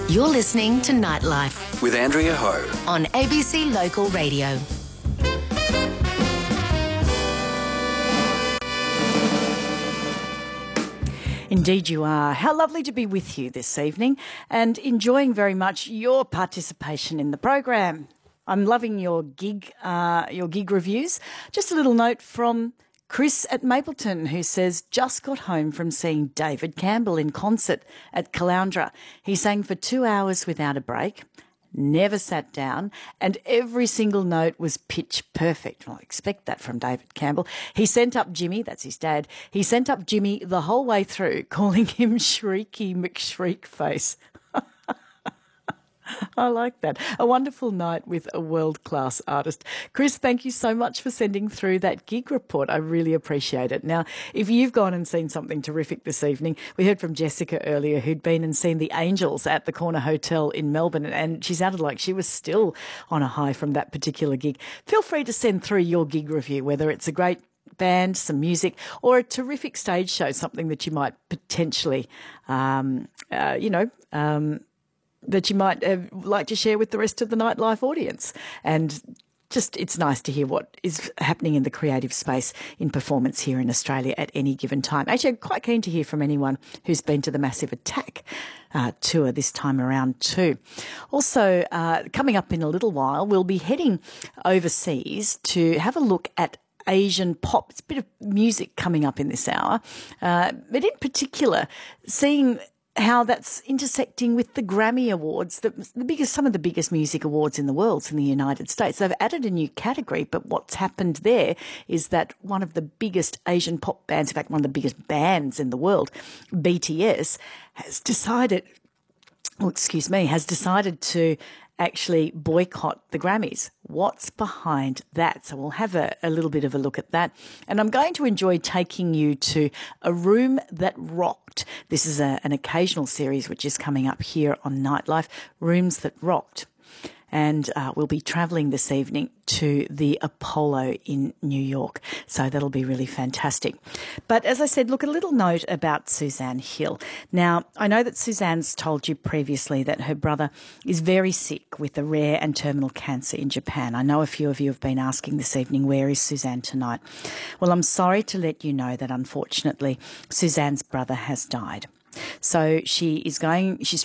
You're listening to Nightlife with Andrea Ho on ABC Local Radio. Indeed you are. How lovely to be with you this evening and enjoying very much your participation in the program. I'm loving your gig reviews. Just a little note from Chris at Mapleton, who says, just got home from seeing David Campbell in concert at Caloundra. He sang for 2 hours without a break, never sat down, and every single note was pitch perfect. Well, I expect that from David Campbell. He sent up Jimmy, that's his dad, he sent up Jimmy the whole way through, calling him Shrieky McShriekface. I like that. A wonderful night with a world-class artist. Chris, thank you so much for sending through that gig report. I really appreciate it. Now, if you've gone and seen something terrific this evening, we heard from Jessica earlier who'd been and seen the Angels at the Corner Hotel in Melbourne, and she sounded like she was still on a high from that particular gig. Feel free to send through your gig review, whether it's a great band, some music, or a terrific stage show, something that you might potentially, that you might like to share with the rest of the Nightlife audience. And just it's nice to hear what is happening in the creative space in performance here in Australia at any given time. Actually, I'm quite keen to hear from anyone who's been to the Massive Attack tour this time around too. Also, coming up in a little while, we'll be heading overseas to have a look at Asian pop. It's a bit of music coming up in this hour, but in particular, seeing how that's intersecting with the Grammy Awards, some of the biggest music awards in the world in the United States. They've added a new category, but what's happened there is that one of the biggest Asian pop bands, in fact, one of the biggest bands in the world, BTS, has decided to actually boycott the Grammys. What's behind that? So we'll have a little bit of a look at that. And I'm going to enjoy taking you to A Room That Rocked. This is an occasional series which is coming up here on Nightlife, Rooms That Rocked. And we'll be travelling this evening to the Apollo in New York. So that'll be really fantastic. But as I said, look, a little note about Suzanne Hill. Now, I know that Suzanne's told you previously that her brother is very sick with a rare and terminal cancer in Japan. I know a few of you have been asking this evening, where is Suzanne tonight? Well, I'm sorry to let you know that unfortunately Suzanne's brother has died. So she's